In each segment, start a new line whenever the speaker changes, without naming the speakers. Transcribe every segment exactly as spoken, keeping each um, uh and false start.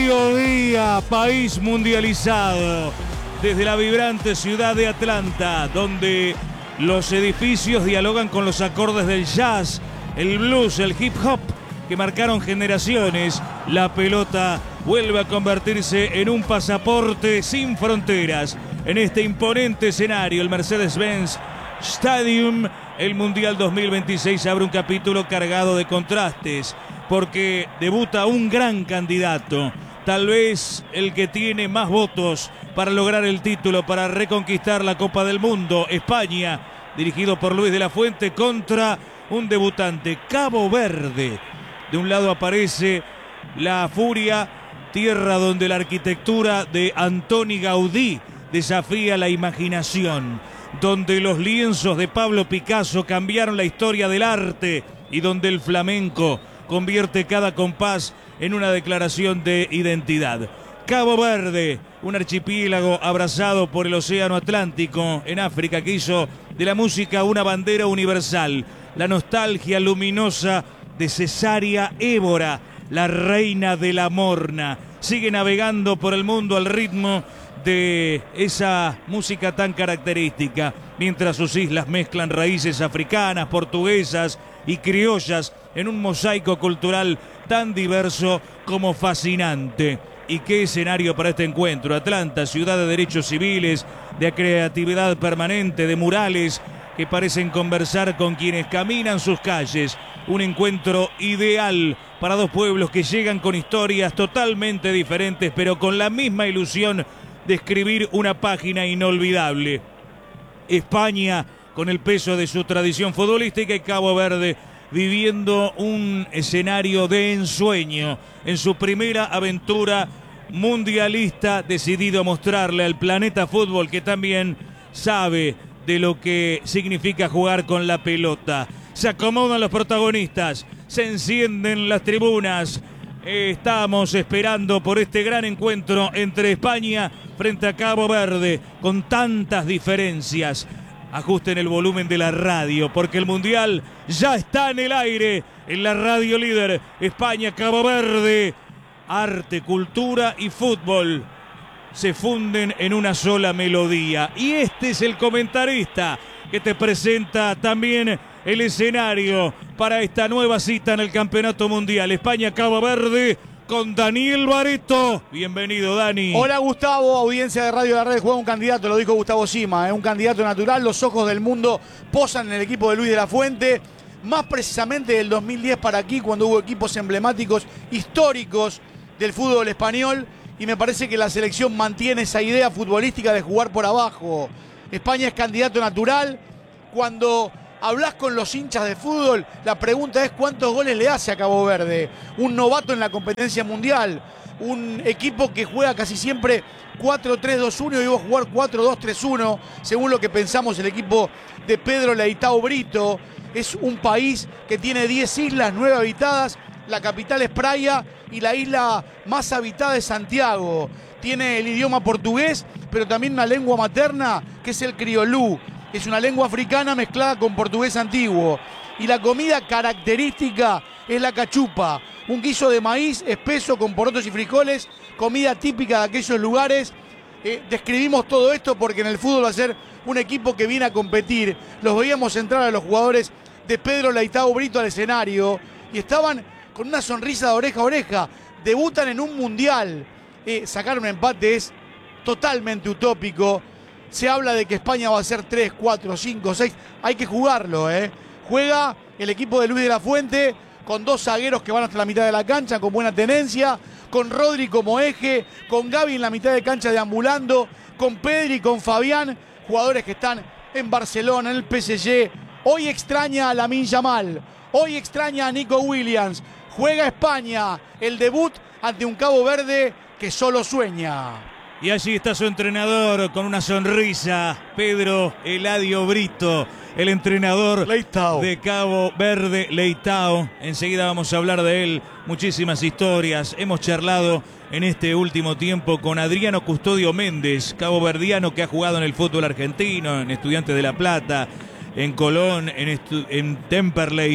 mediodía, país mundializado, desde la vibrante ciudad de Atlanta, donde los edificios dialogan con los acordes del jazz, el blues, el hip hop, que marcaron generaciones. La pelota vuelve a convertirse en un pasaporte sin fronteras. En este imponente escenario, el Mercedes-Benz Stadium, el Mundial dos mil veintiséis abre un capítulo cargado de contrastes, porque debuta un gran candidato, tal vez el que tiene más votos para lograr el título, para reconquistar la Copa del Mundo. España, dirigido por Luis de la Fuente, contra un debutante, Cabo Verde. De un lado aparece la Furia, tierra donde la arquitectura de Antoni Gaudí desafía la imaginación, donde los lienzos de Pablo Picasso cambiaron la historia del arte y donde el flamenco convierte cada compás en una declaración de identidad. Cabo Verde, un archipiélago abrazado por el océano Atlántico en África, que hizo de la música una bandera universal. La nostalgia luminosa de Cesárea Évora, la reina de la morna, sigue navegando por el mundo al ritmo de esa música tan característica, mientras sus islas mezclan raíces africanas, portuguesas y criollas en un mosaico cultural tan diverso como fascinante. ¿Y qué escenario para este encuentro? Atlanta, ciudad de derechos civiles, de creatividad permanente, de murales que parecen conversar con quienes caminan sus calles. Un encuentro ideal para dos pueblos que llegan con historias totalmente diferentes, pero con la misma ilusión de escribir una página inolvidable. España con el peso de su tradición futbolística y Cabo Verde viviendo un escenario de ensueño en su primera aventura mundialista, decidido a mostrarle al planeta fútbol que también sabe de lo que significa jugar con la pelota. Se acomodan los protagonistas, se encienden las tribunas. Estamos esperando por este gran encuentro entre España frente a Cabo Verde, con tantas diferencias. Ajusten el volumen de la radio, porque el Mundial ya está en el aire, en la radio líder. España, Cabo Verde, arte, cultura y fútbol se funden en una sola melodía. Y este es el comentarista que te presenta también el escenario para esta nueva cita en el Campeonato Mundial. España, Cabo Verde, con Daniel Baretto. Bienvenido, Dani.
Hola, Gustavo, audiencia de Radio La Red. Juega un candidato, lo dijo Gustavo Sima, es un candidato natural. Los ojos del mundo posan en el equipo de Luis de la Fuente, más precisamente del dos mil diez para aquí, cuando hubo equipos emblemáticos, históricos del fútbol español, y me parece que la selección mantiene esa idea futbolística de jugar por abajo. España es candidato natural. Cuando hablas con los hinchas de fútbol, la pregunta es cuántos goles le hace a Cabo Verde. Un novato en la competencia mundial, un equipo que juega casi siempre cuatro tres dos uno y va a jugar cuatro dos tres uno, según lo que pensamos el equipo de Pedro Leitao Brito. Es un país que tiene diez islas, nueve habitadas. La capital es Praia y la isla más habitada es Santiago. Tiene el idioma portugués, pero también una lengua materna que es el criolú. Es una lengua africana mezclada con portugués antiguo. Y la comida característica es la cachupa, un guiso de maíz espeso con porotos y frijoles, comida típica de aquellos lugares. Eh, describimos todo esto porque en el fútbol va a ser un equipo que viene a competir. Los veíamos entrar a los jugadores de Pedro Leitao Brito al escenario y estaban con una sonrisa de oreja a oreja. Debutan en un mundial. Eh, sacar un empate es totalmente utópico. Se habla de que España va a ser tres, cuatro, cinco, seis. Hay que jugarlo, ¿eh? Juega el equipo de Luis de la Fuente con dos zagueros que van hasta la mitad de la cancha con buena tenencia, con Rodri como eje, con Gavi en la mitad de cancha deambulando, con Pedri, con Fabián, jugadores que están en Barcelona, en el P S G. Hoy extraña a Lamine Yamal, hoy extraña a Nico Williams. Juega España, el debut ante un Cabo Verde que solo sueña.
Y allí está su entrenador con una sonrisa, Pedro Eladio Brito, el entrenador
Leitao.
de Cabo Verde, Leitao. Enseguida vamos a hablar de él, muchísimas historias. Hemos charlado en este último tiempo con Adriano Custodio Méndez, caboverdiano que ha jugado en el fútbol argentino, en Estudiantes de La Plata, en Colón, en, en Temperley.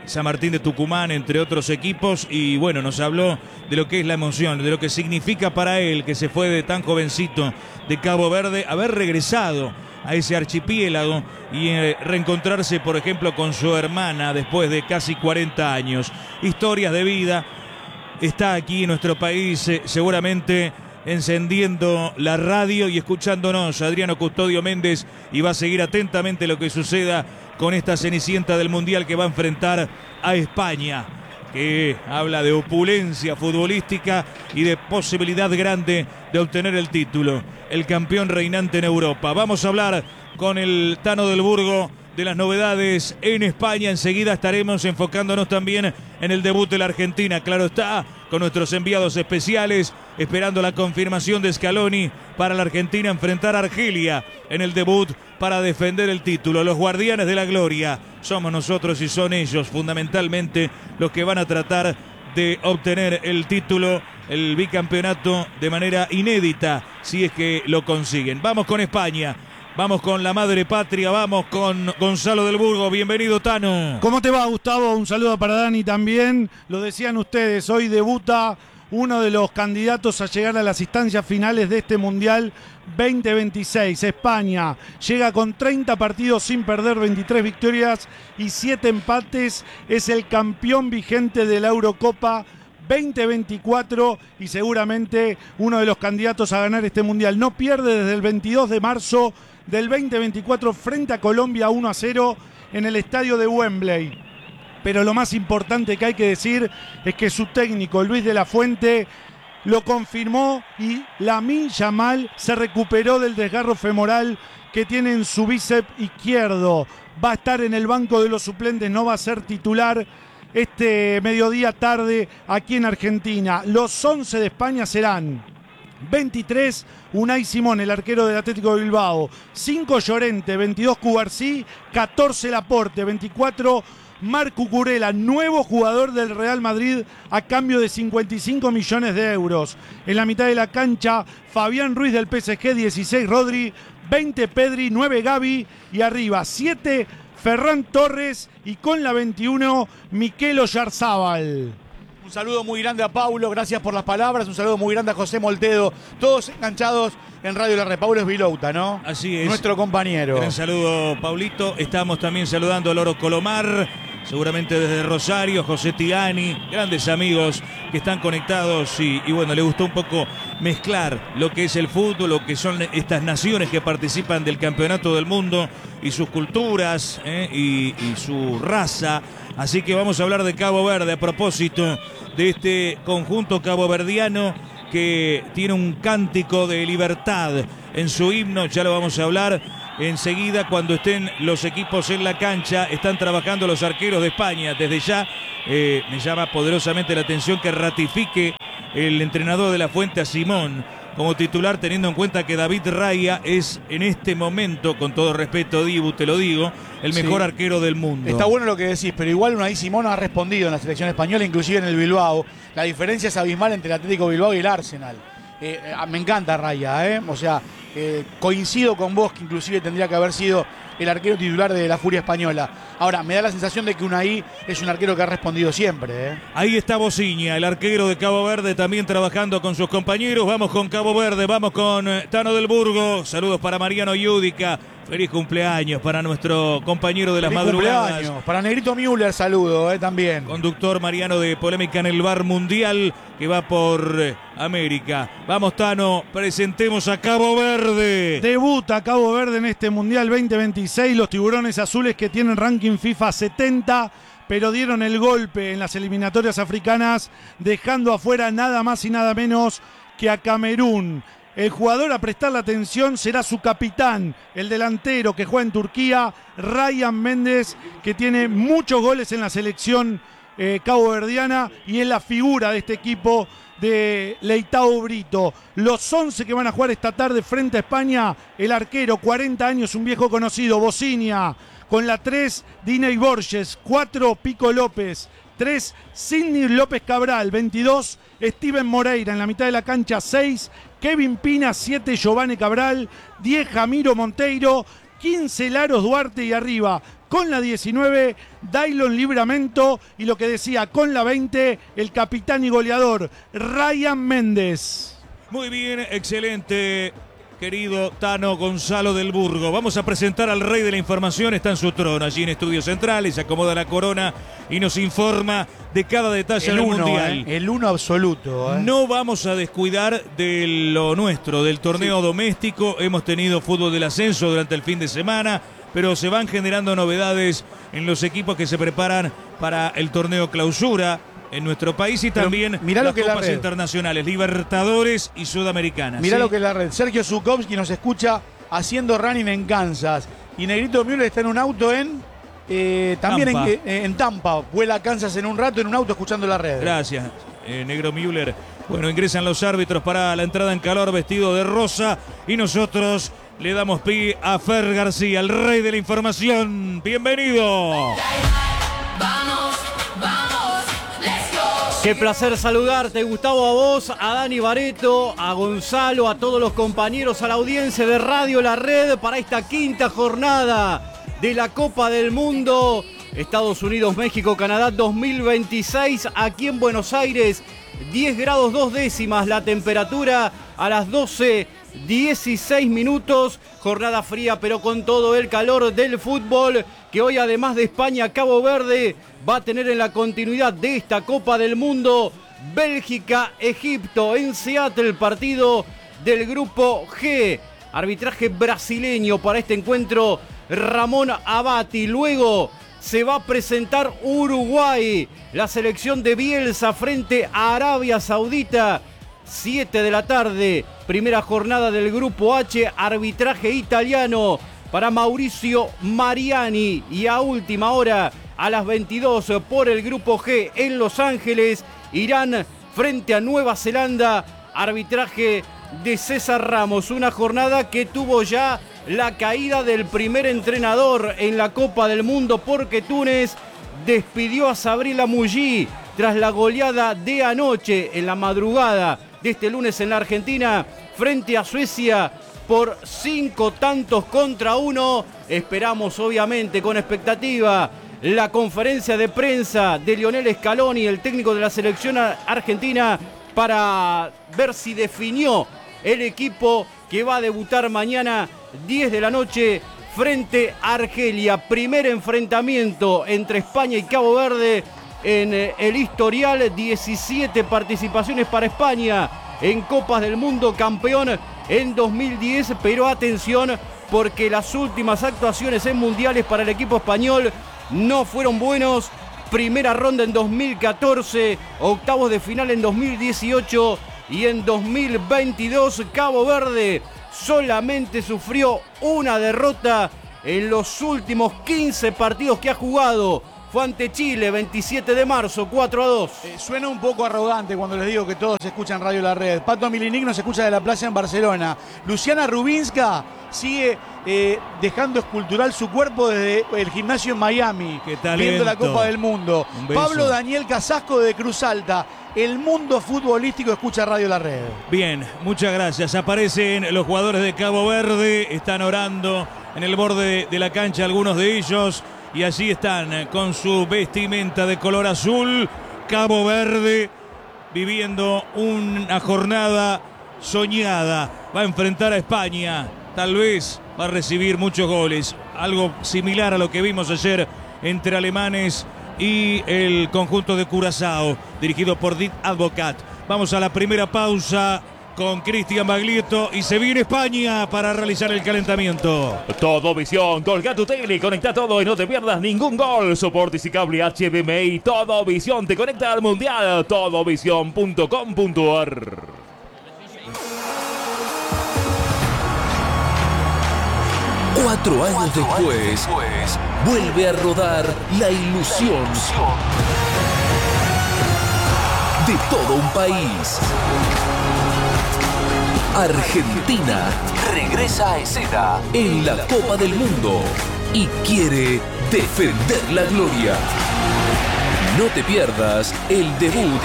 San Martín de Tucumán, entre otros equipos, y bueno, nos habló de lo que es la emoción, de lo que significa para él, que se fue de tan jovencito de Cabo Verde, haber regresado a ese archipiélago y eh, reencontrarse, por ejemplo, con su hermana después de casi cuarenta años. Historias de vida. Está aquí en nuestro país, eh, seguramente encendiendo la radio y escuchándonos Adriano Custodio Méndez, y va a seguir atentamente lo que suceda con esta cenicienta del Mundial que va a enfrentar a España, que habla de opulencia futbolística y de posibilidad grande de obtener el título, el campeón reinante en Europa. Vamos a hablar con el Tano del Burgo de las novedades en España. Enseguida estaremos enfocándonos también en el debut de la Argentina, claro está, con nuestros enviados especiales, esperando la confirmación de Scaloni para la Argentina enfrentar a Argelia en el debut para defender el título. Los guardianes de la gloria somos nosotros y son ellos fundamentalmente los que van a tratar de obtener el título, el bicampeonato de manera inédita, si es que lo consiguen. Vamos con España. Vamos con la madre patria, vamos con Gonzalo del Burgo. Bienvenido, Tano.
¿Cómo te va, Gustavo? Un saludo para Dani también. Lo decían ustedes, hoy debuta uno de los candidatos a llegar a las instancias finales de este Mundial veinte veintiséis. España llega con treinta partidos sin perder, veintitrés victorias y siete empates. Es el campeón vigente de la Eurocopa veinte veinticuatro y seguramente uno de los candidatos a ganar este Mundial. No pierde desde el veintidós de marzo del veinte veinticuatro frente a Colombia uno a cero en el estadio de Wembley. Pero lo más importante que hay que decir es que su técnico, Luis de la Fuente, lo confirmó y Lamine Yamal se recuperó del desgarro femoral que tiene en su bíceps izquierdo. Va a estar en el banco de los suplentes, no va a ser titular este mediodía tarde aquí en Argentina. Los once de España serán veintitrés, Unai Simón, el arquero del Atlético de Bilbao, cinco Llorente, veintidós Cubarsí, catorce Laporte, veinticuatro Marc Cucurella, nuevo jugador del Real Madrid a cambio de cincuenta y cinco millones de euros. En la mitad de la cancha, Fabián Ruiz del P S G, dieciséis Rodri, veinte Pedri, nueve Gavi y arriba siete Ferran Torres y con la veintiuno Mikel Oyarzábal.
Un saludo muy grande a Paulo, gracias por las palabras. Un saludo muy grande a José Moltedo. Todos enganchados en Radio La Red. Paulo es Vilouta, ¿no?
Así es.
Nuestro compañero.
Gran saludo, Paulito. Estamos también saludando a Loro Colomar, seguramente desde Rosario, José Tigani, grandes amigos que están conectados y, y bueno, le gustó un poco mezclar lo que es el fútbol, lo que son estas naciones que participan del campeonato del mundo y sus culturas eh, y, y su raza. Así que vamos a hablar de Cabo Verde a propósito de este conjunto caboverdiano que tiene un cántico de libertad en su himno. Ya lo vamos a hablar enseguida cuando estén los equipos en la cancha. Están trabajando los arqueros de España. Desde ya eh, me llama poderosamente la atención que ratifique el entrenador de la Fuente a Simón como titular, teniendo en cuenta que David Raya es en este momento, con todo respeto, Dibu, te lo digo, el mejor sí. arquero del mundo.
Está bueno lo que decís, pero igual Unai Simón ha respondido en la selección española, inclusive en el Bilbao. La diferencia es abismal entre el Atlético Bilbao y el Arsenal. Eh, eh, me encanta Raya, ¿eh? O sea, eh, coincido con vos que inclusive tendría que haber sido el arquero titular de la Furia Española. Ahora, me da la sensación de que Unai es un arquero que ha respondido siempre, ¿eh?
Ahí está Bociña, el arquero de Cabo Verde, también trabajando con sus compañeros. Vamos con Cabo Verde, vamos con Tano del Burgo. Saludos para Mariano Yudica. Feliz cumpleaños para nuestro compañero de las
Feliz
madrugadas.
Cumpleaños. Para Negrito Müller, saludo eh, también.
Conductor Mariano de Polémica en el Bar Mundial, que va por América. Vamos, Tano, presentemos a Cabo Verde.
Debuta Cabo Verde en este Mundial veinte veintiséis. Los tiburones azules que tienen ranking FIFA setenta, pero dieron el golpe en las eliminatorias africanas, dejando afuera nada más y nada menos que a Camerún. El jugador a prestarle atención será su capitán, el delantero que juega en Turquía, Ryan Méndez, que tiene muchos goles en la selección eh, caboverdiana y es la figura de este equipo de Leitao Brito. Los once que van a jugar esta tarde frente a España, el arquero, cuarenta años, un viejo conocido, Bociña. Con la tres, Diney Borges. cuatro, Pico López. tres, Sidney López Cabral. veintidós, Steven Moreira. En la mitad de la cancha, seis, Kevin Pina. siete, Giovanni Cabral. diez, Jamiro Monteiro. quince, Laros Duarte. Y arriba, Con la diecinueve, Daylon Livramento. Y lo que decía, con la veinte, el capitán y goleador, Ryan Méndez.
Muy bien, excelente, querido Tano Gonzalo del Burgo. Vamos a presentar al rey de la información. Está en su trono, allí en Estudios Centrales, se acomoda la corona y nos informa de cada detalle
el
del
uno,
Mundial.
Eh, el uno absoluto. Eh.
No vamos a descuidar de lo nuestro, del torneo
sí.
doméstico. Hemos tenido fútbol del ascenso durante el fin de semana, pero se van generando novedades en los equipos que se preparan para el torneo clausura en nuestro país y
pero
también
mirá
las
lo que
copas
la red.
internacionales, Libertadores y Sudamericanas.
Mirá
¿sí?
lo que es la red. Sergio Zukovsky nos escucha haciendo running en Kansas. Y Negrito Müller está en un auto en... Eh, también
Tampa.
En, en Tampa. Vuela a Kansas en un rato en un auto escuchando la red.
Gracias, eh, Negro Müller. Bueno, ingresan los árbitros para la entrada en calor vestido de rosa y nosotros le damos pie a Fer García, el rey de la información. Bienvenido.
Vamos, vamos, let's go.
Qué placer saludarte, Gustavo, a vos, a Dani Bareto, a Gonzalo, a todos los compañeros, a la audiencia de Radio La Red para esta quinta jornada de la Copa del Mundo Estados Unidos, México, Canadá dos mil veintiséis, aquí en Buenos Aires, diez grados dos décimas la temperatura a las doce dieciséis minutos, jornada fría pero con todo el calor del fútbol que hoy además de España, Cabo Verde va a tener en la continuidad de esta Copa del Mundo Bélgica, Egipto en Seattle, partido del grupo G, arbitraje brasileño para este encuentro Ramón Abati. Luego se va a presentar Uruguay, la selección de Bielsa frente a Arabia Saudita, siete de la tarde, primera jornada del grupo H, arbitraje italiano para Mauricio Mariani. Y a última hora, a las veintidós por el grupo G en Los Ángeles, Irán frente a Nueva Zelanda, arbitraje de César Ramos. Una jornada que tuvo ya la caída del primer entrenador en la Copa del Mundo porque Túnez despidió a Sabri Lamouji tras la goleada de anoche en la madrugada de este lunes en la Argentina frente a Suecia por cinco tantos contra uno. Esperamos obviamente con expectativa la conferencia de prensa de Lionel Scaloni, el técnico de la selección argentina, para ver si definió el equipo que va a debutar mañana diez de la noche frente a Argelia. Primer enfrentamiento entre España y Cabo Verde en el historial, diecisiete participaciones para España en Copas del Mundo, campeón en dos mil diez, pero atención porque las últimas actuaciones en mundiales para el equipo español no fueron buenos. Primera ronda en dos mil catorce, octavos de final en dos mil dieciocho y en dos mil veintidós Cabo Verde solamente sufrió una derrota en los últimos quince partidos que ha jugado. Fue ante Chile, veintisiete de marzo, cuatro a dos.
Eh, suena un poco arrogante cuando les digo que todos escuchan Radio La Red. Pato Milinic nos escucha de la plaza en Barcelona. Luciana Rubinska sigue eh, dejando escultural su cuerpo desde el gimnasio en Miami.
Qué talento.
Viendo la Copa del Mundo.
Un beso.
Pablo Daniel Casasco de Cruz Alta. El mundo futbolístico escucha Radio La Red.
Bien, muchas gracias. Aparecen los jugadores de Cabo Verde, están orando en el borde de la cancha algunos de ellos y allí están con su vestimenta de color azul. Cabo Verde viviendo una jornada soñada. Va a enfrentar a España, tal vez va a recibir muchos goles. Algo similar a lo que vimos ayer entre alemanes y el conjunto de Curazao, dirigido por Dit Advocat. Vamos a la primera pausa con Cristian Baglietto y se viene España para realizar el calentamiento.
Todo Visión, colga tu tele, conecta todo y no te pierdas ningún gol. Soportes y cable H D M I, Todo Visión te conecta al Mundial. todo visión punto com punto a r.
Cuatro años después, vuelve a rodar la ilusión de todo un país. Argentina regresa a escena en la Copa del Mundo y quiere defender la gloria. No te pierdas el debut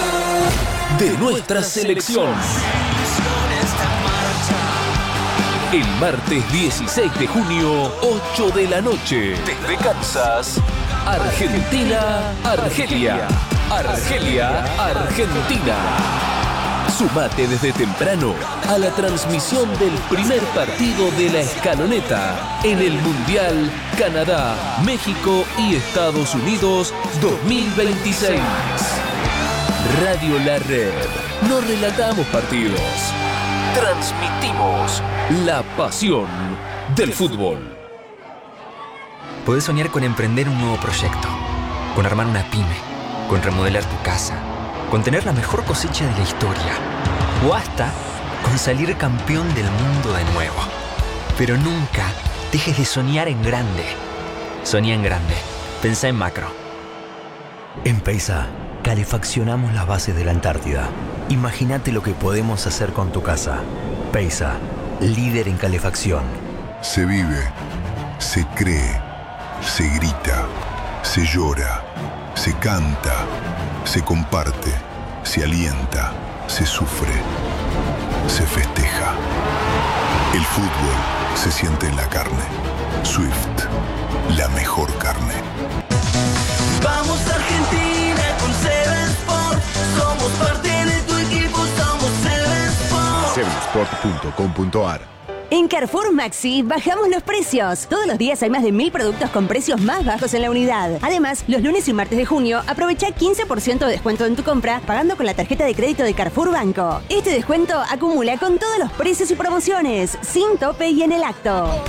de nuestra selección. El martes dieciséis de junio, ocho de la noche. Desde Kansas, Argentina, Argelia. Argelia, Argentina. Sumate desde temprano a la transmisión del primer partido de la escaloneta en el Mundial Canadá, México y Estados Unidos dos mil veintiséis. Radio La Red. No relatamos partidos. Transmitimos la pasión del fútbol.
Podés soñar con emprender un nuevo proyecto, con armar una pyme, con remodelar tu casa, con tener la mejor cosecha de la historia, o hasta con salir campeón del mundo de nuevo. Pero nunca dejes de soñar en grande. Soñá en grande. Pensá en macro.
En Peisa, calefaccionamos las bases de la Antártida. Imagínate lo que podemos hacer con tu casa. Peisa, líder en calefacción.
Se vive, se cree, se grita, se llora, se canta, se comparte, se alienta, se sufre, se festeja. El fútbol se siente en la carne. Swift, la mejor carne.
Vamos Argentina con Seven Sport. Somos parte de tu equipo, somos Seven Sport.
seven sport punto com punto a r.
En Carrefour Maxi bajamos los precios. Todos los días hay más de mil productos con precios más bajos en la unidad. Además, los lunes y martes de junio aprovecha quince por ciento de descuento en tu compra pagando con la tarjeta de crédito de Carrefour Banco. Este descuento acumula con todos los precios y promociones, sin tope y en el acto.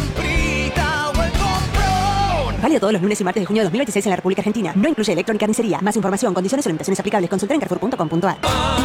Válido todos los lunes y martes de junio de dos mil veintiséis en la República Argentina. No incluye electrónica ni carnicería. Más información, condiciones o limitaciones aplicables. Consulta en carrefour punto com punto a r.